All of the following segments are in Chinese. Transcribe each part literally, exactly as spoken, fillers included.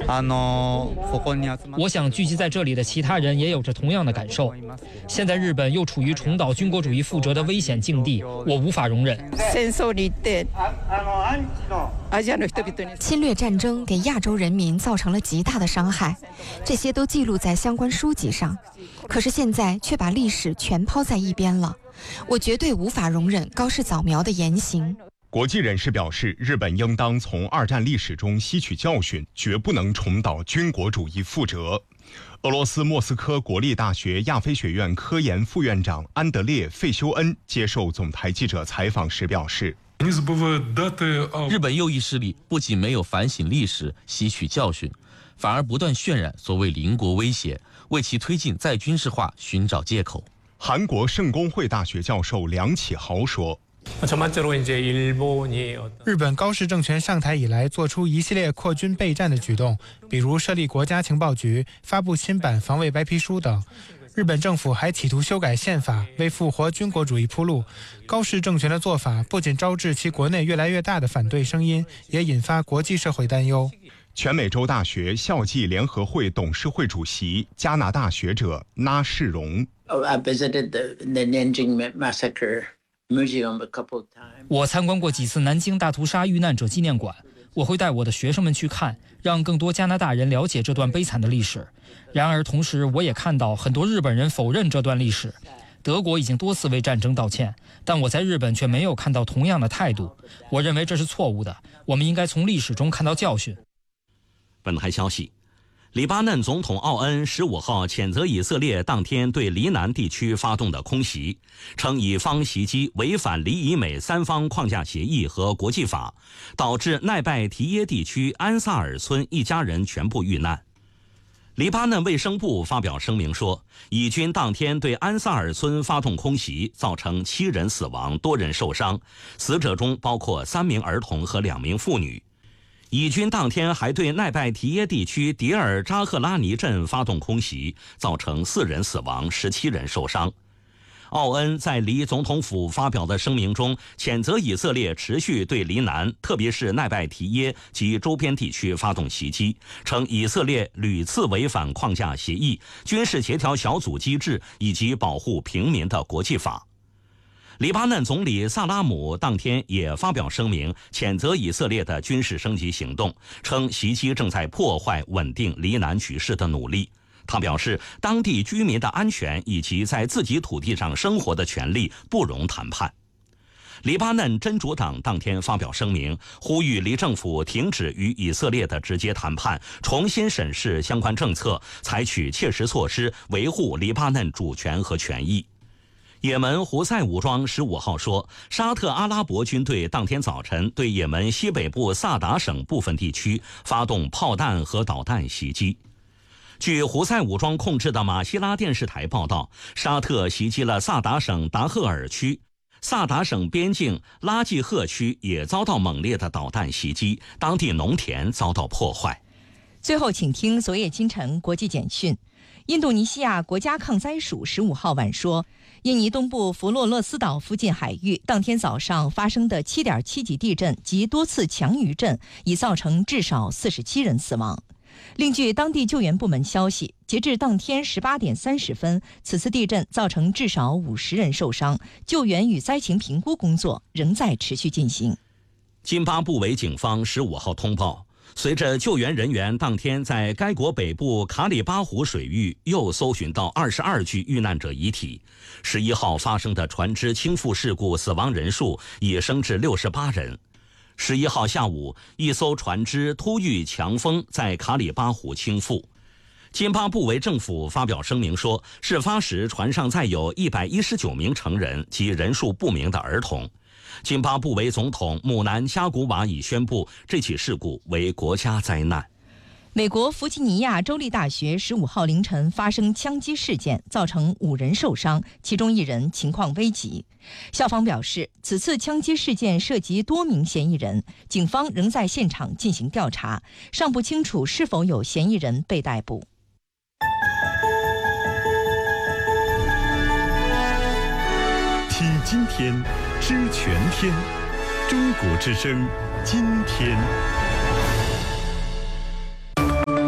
我想聚集在这里的其他人也有着同样的感受。现在日本又处于重蹈军国主义覆辙的危险境地，我无法容忍。 侵略战争给亚洲人民造成了极大的伤害，这些都记录在相关书籍上。可是现在却把历史全抛在一边了，我绝对无法容忍高市早苗的言行。 国际人士表示，日本应当从二战历史中吸取教训，绝不能重蹈军国主义覆辙。俄罗斯莫斯科国立大学亚非学院科研副院长安德烈·费修恩接受总台记者采访时表示， 日本右翼势力不仅没有反省历史、吸取教训，反而不断渲染所谓邻国威胁，为其推进再军事化寻找借口。 韩国圣公会大学教授梁启豪说， 日本高市政权上台以来做出一系列扩军备战的举动，比如设立国家情报局、发布新版防卫白皮书等。日本政府还企图修改宪法，为复活军国主义铺路。高市政权的做法不仅招致其国内越来越大的反对声音，也引发国际社会担忧。 全美洲大学校际联合会董事会主席、加拿大学者那世荣。 我参观过几次南京大屠杀遇难者纪念馆，我会带我的学生们去看，让更多加拿大人了解这段悲惨的历史。然而同时我也看到很多日本人否认这段历史。德国已经多次为战争道歉，但我在日本却没有看到同样的态度。我认为这是错误的，我们应该从历史中看到教训。 本台消息，黎巴嫩总统奥恩十五号谴责以色列当天对黎南地区发动的空袭，称以方袭击违反黎以美三方框架协议和国际法，导致奈拜提耶地区安萨尔村一家人全部遇难。黎巴嫩卫生部发表声明说，以军当天对安萨尔村发动空袭，造成七人死亡，多人受伤，死者中包括三名儿童和两名妇女。以军当天还对奈拜提耶地区迪尔扎赫拉尼镇发动空袭，造成四人死亡，十七人受伤。奥恩在黎总统府发表的声明中，谴责以色列持续对黎南，特别是奈拜提耶及周边地区发动袭击，称以色列屡次违反框架协议、军事协调小组机制以及保护平民的国际法。黎巴嫩总理萨拉姆当天也发表声明，谴责以色列的军事升级行动，称袭击正在破坏稳定黎南局势的努力。他表示，当地居民的安全以及在自己土地上生活的权利不容谈判。黎巴嫩真主党当天发表声明，呼吁黎政府停止与以色列的直接谈判，重新审视相关政策，采取切实措施维护黎巴嫩主权和权益。也门胡塞武装十五号说，沙特阿拉伯军队当天早晨对也门西北部萨达省部分地区发动炮弹和导弹袭击。据胡塞武装控制的马希拉电视台报道，沙特袭击了萨达省达赫尔区，萨达省边境拉季赫区也遭到猛烈的导弹袭击，当地农田遭到破坏。 最后请听昨夜今晨国际简讯。印度尼西亚国家抗灾署十五号晚说，印尼东部弗洛勒斯岛附近海域当天早上发生的 七点七 级地震及多次强余震已造成至少四十七人死亡。另据当地救援部门消息，截至当天十八点三十分，此次地震造成至少五十人受伤，救援与灾情评估工作仍在持续进行。 津巴布韦警方十五号通报，随着救援人员当天在该国北部卡里巴湖水域又搜寻到二十二具遇难者遗体，十一号发生的船只倾覆事故死亡人数已升至六十八人。十一号下午，一艘船只突遇强风在卡里巴湖倾覆。津巴布韦政府发表声明说，事发时船上载有一百一十九名成人及人数不明的儿童。津巴布韦总统姆南加古瓦已宣布这起事故为国家灾难。 美国弗吉尼亚州立大学十五号凌晨发生枪击事件，造成五人受伤，其中一人情况危急。校方表示，此次枪击事件涉及多名嫌疑人，警方仍在现场进行调查，尚不清楚是否有嫌疑人被逮捕。 听今天，知全天，中国之声，今天。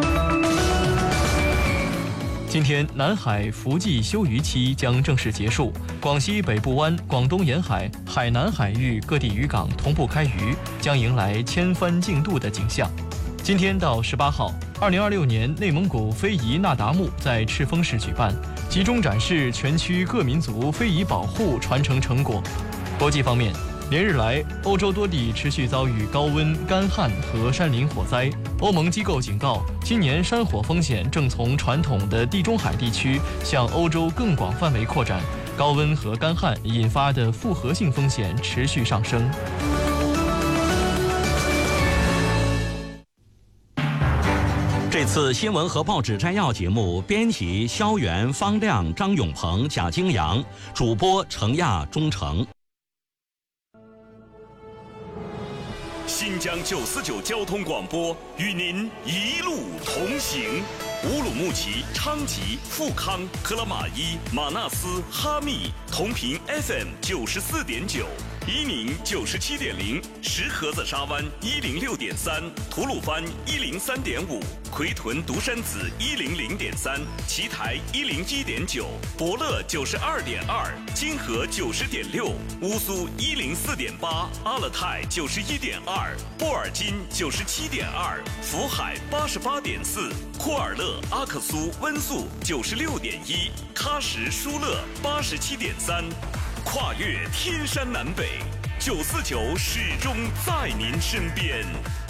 今天，南海伏季休渔期将正式结束，广西北部湾、广东沿海、海南海域各地渔港同步开渔，将迎来千帆竞渡的景象。今天到十八号，二零二六年内蒙古非遗那达慕在赤峰市举办，集中展示全区各民族非遗保护传承成果。国际方面，连日来，欧洲多地持续遭遇高温、干旱和山林火灾。欧盟机构警告，今年山火风险正从传统的地中海地区向欧洲更广范围扩展，高温和干旱引发的复合性风险持续上升。 这次新闻和报纸摘要节目，编辑肖元、方亮、张永鹏、贾京阳，主播程亚、钟诚。 新疆九四九交通广播与您一路同行。乌鲁木齐、昌吉、富康、克拉玛依、马纳斯、哈密同频 F M 九十四点九，伊宁九十七点零，石河子沙湾一零六点三，吐鲁番一零三点五，奎屯独山子一零零点三，奇台一零一点九，博乐九十二点二，金河九十点六，乌苏一零四点八，阿勒泰九十一点二，布尔津九十七点二，福海八十八点四，库尔勒、阿克苏、温宿九十六点一，喀什、舒勒八十七点三，跨越天山南北，九四九始终在您身边。